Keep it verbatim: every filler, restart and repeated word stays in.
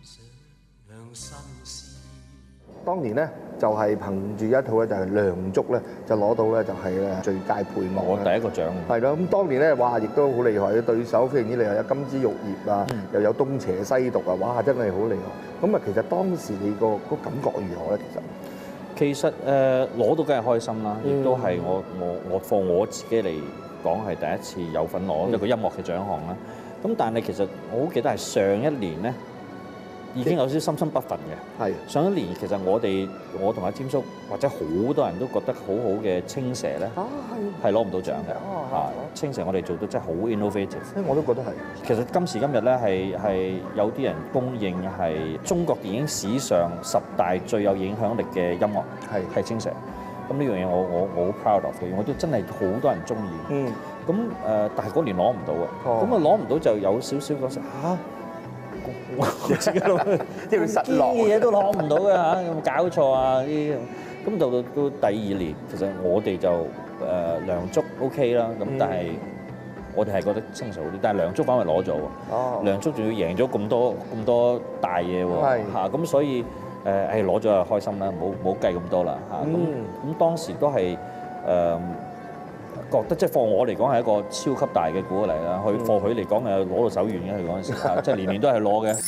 當年咧就係憑住一套咧就係《梁祝》咧就攞到咧就係誒最佳配樂我第一個獎。 係咯，咁當年咧哇，亦都好厲害嘅對手，非常之厲害，有金枝玉葉啊， 嗯、 又有東邪西毒啊，哇，真係好厲害。咁啊，其實當時你個個感覺如何咧？其實其實誒攞到梗係開心啦，亦都係我我我放我自己嚟講係第一次有份攞一個音樂嘅獎項啦。咁但係其實我好記得係上一年咧。已經有啲心心不憤嘅。係上一年其實我哋我同阿詹叔或者好多人都覺得好好嘅青蛇咧，係係攞唔到獎嘅。啊，青蛇我哋做到真係好 innovative。我都覺得係。其實今時今日咧係係有啲人公認係中國電影史上十大最有影響力嘅音樂係係青蛇。咁呢樣嘢我我我好 proud of 嘅，我都真係好多人中意。嗯。咁誒，但係嗰年攞唔到啊。咁啊攞唔到就有少少講實嚇。我自己諗，即係失落嘅嘢都攞唔到嘅嚇，有冇搞錯啊？啲咁到到到第二年，其實我哋就誒梁祝 OK 啦，咁但係我哋係覺得青蛇好啲，但係梁祝反而攞咗喎。梁祝仲要贏咗咁多咁多大嘢喎嚇，咁所以誒誒攞咗就開心啦，唔好唔好計咁多啦嚇。咁咁當時都係誒。覺得即係放我嚟講係一個超級大嘅鼓勵啦，佢放佢嚟講係攞到手軟嘅，佢嗰陣時，即係年年都係攞嘅。